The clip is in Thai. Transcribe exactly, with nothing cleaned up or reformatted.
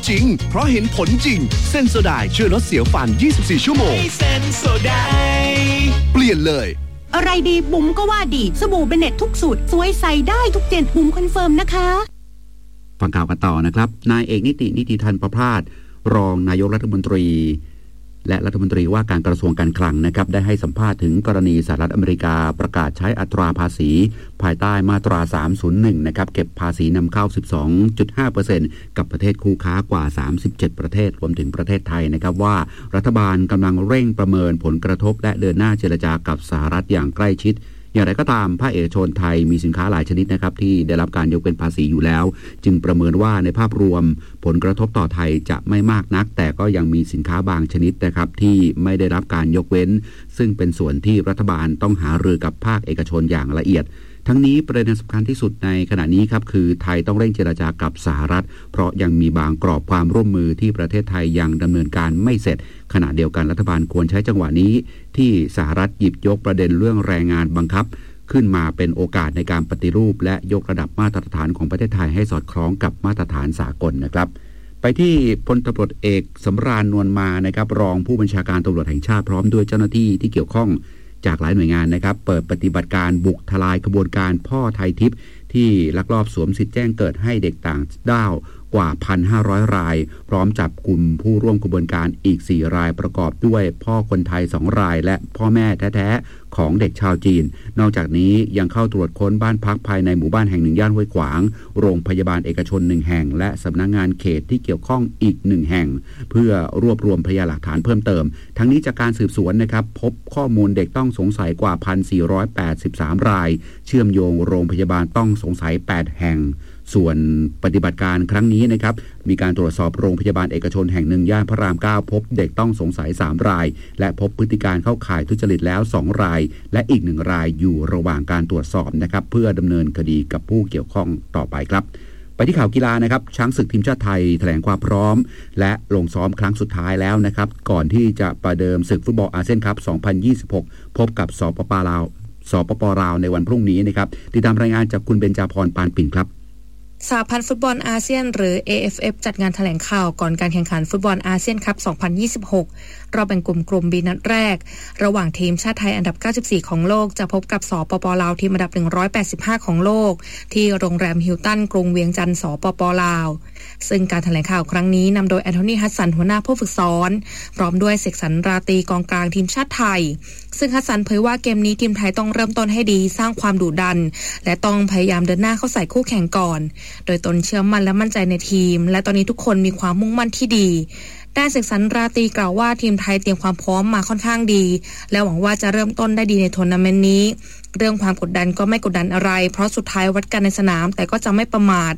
จริงเพราะเห็นผลจริงเซนโซไดช่วยลดเสียวฟันยี่สิบสี่ชั่วโมงเซนโซไดเปลี่ยนเลยอะไรดีบุ๋มก็ว่าดีสบู่เบเน็ตทุกสูตรสวยใส่ได้ทุกเจนบุ๋มคอนเฟิร์มนะคะฟังข่าวกันต่อนะครับนายเอกนิตินิติธันประภาสรองนายกรัฐมนตรีและรัฐมนตรีว่าการกระทรวงการคลังนะครับได้ให้สัมภาษณ์ถึงกรณีสหรัฐอเมริกาประกาศใช้อัตราภาษีภายใต้มาตราสามศูนย์หนึ่งนะครับเก็บภาษีนำเข้า สิบสองจุดห้าเปอร์เซ็นต์ กับประเทศคู่ค้ากว่าสามสิบเจ็ดประเทศรวมถึงประเทศไทยนะครับว่ารัฐบาลกำลังเร่งประเมินผลกระทบและเดินหน้าเจรจากับสหรัฐอย่างใกล้ชิดอย่างไรก็ตามภาคเอกชนไทยมีสินค้าหลายชนิดนะครับที่ได้รับการยกเว้นภาษีอยู่แล้วจึงประเมินว่าในภาพรวมผลกระทบต่อไทยจะไม่มากนักแต่ก็ยังมีสินค้าบางชนิดนะครับที่ไม่ได้รับการยกเว้นซึ่งเป็นส่วนที่รัฐบาลต้องหารือกับภาคเอกชนอย่างละเอียดทั้งนี้ประเด็นสำคัญที่สุดในขณะนี้ครับคือไทยต้องเร่งเจรจากับสหรัฐเพราะยังมีบางกรอบความร่วมมือที่ประเทศไทยยังดำเนินการไม่เสร็จขณะเดียวกันรัฐบาลควรใช้จังหวะนี้ที่สหรัฐหยิบยกประเด็นเรื่องแรงงานบังคับขึ้นมาเป็นโอกาสในการปฏิรูปและยกระดับมาตรฐานของประเทศไทยให้สอดคล้องกับมาตรฐานสากลนะครับไปที่พลตำรวจเอกสำราญนวลมานะครับรองผู้บัญชาการตำรวจแห่งชาติพร้อมด้วยเจ้าหน้าที่ที่เกี่ยวข้องจากหลายหน่วยงานนะครับเปิดปฏิบัติการบุกทลายขบวนการพ่อไทยทิพย์ที่ลักลอบสวมสิทธิ์แจ้งเกิดให้เด็กต่างด้าวกว่า หนึ่งพันห้าร้อย รายพร้อมจับกลุ่มผู้ร่วมขบวนการอีกสี่รายประกอบด้วยพ่อคนไทยสองรายและพ่อแม่แท้ๆของเด็กชาวจีนนอกจากนี้ยังเข้าตรวจค้นบ้านพักภายในหมู่บ้านแห่งหนึ่งย่านห้วยขวางโรงพยาบาลเอกชนหนึ่งแห่งและสำนักงานเขตที่เกี่ยวข้องอีกหนึ่งแห่งเพื่อรวบรวมพยานหลักฐานเพิ่มเติมทั้งนี้จากการสืบสวนนะครับพบข้อมูลเด็กต้องสงสัยกว่า หนึ่งพันสี่ร้อยแปดสิบสาม รายเชื่อมโยงโรงพยาบาลต้องสงสัยแปดแห่งส่วนปฏิบัติการครั้งนี้นะครับมีการตรวจสอบโรงพยาบาลเอกชนแห่งหนึ่งย่านพระรามเก้าพบเด็กต้องสงสัยสามรายและพบพฤติการเข้าข่ายทุจริตแล้วสองรายและอีกหนึ่งรายอยู่ระหว่างการตรวจสอบนะครับเพื่อดำเนินคดีกับผู้เกี่ยวข้องต่อไปครับไปที่ข่าวกีฬานะครับช้างศึกทีมชาติไทยแถลงความพร้อมและลงซ้อมครั้งสุดท้ายแล้วนะครับก่อนที่จะประเดิมศึกฟุตบอลอาเซียนคัพสองพันยี่สิบหกพบกับสปปลาวสปปลาวในวันพรุ่งนี้นะครับติดตามรายงานจากคุณเบญจาพรปานปิ่นครับสหพันธ์ฟุตบอลอาเซียนหรือ เอ เอฟ เอฟ จัดงานแถลงข่าวก่อนการแข่งขันฟุตบอลอาเซียนคัพ สองพันยี่สิบหก รอบแบ่งกลุ่มกลุ่ม B นัดแรกระหว่างทีมชาติไทยอันดับเก้าสิบสี่ของโลกจะพบกับสปปลาวทีมอันดับหนึ่งร้อยแปดสิบห้าของโลกที่โรงแรมฮิลตันกรุงเวียงจันทร์สปปลาวซึ่งการแถลงข่าวครั้งนี้นำโดยแอนโทนีฮัสสันหัวหน้าผู้ฝึกสอนพร้อมด้วยเสกสรรราตรีกองกลางทีมชาติไทยซึ่งฮัสสันเผยว่าเกมนี้ทีมไทยต้องเริ่มต้นให้ดีสร้างความดุดันและต้องพยายามเดินหน้าเข้าใส่คู่แข่งก่อนโดยตนเชื่อมั่นและมั่นใจในทีมและตอนนี้ทุกคนมีความมุ่งมั่นที่ดีด้านเสกสรรราตรีกล่าวว่าทีมไทยเตรียมความพร้อมมาค่อนข้างดีและหวังว่าจะเริ่มต้นได้ดีในทัวร์นาเมนต์นี้เรื่องความกดดันก็ไม่กดดันอะไรเพราะสุดท้ายวัดกันในสนามแต่ก็จะไม่ประมาท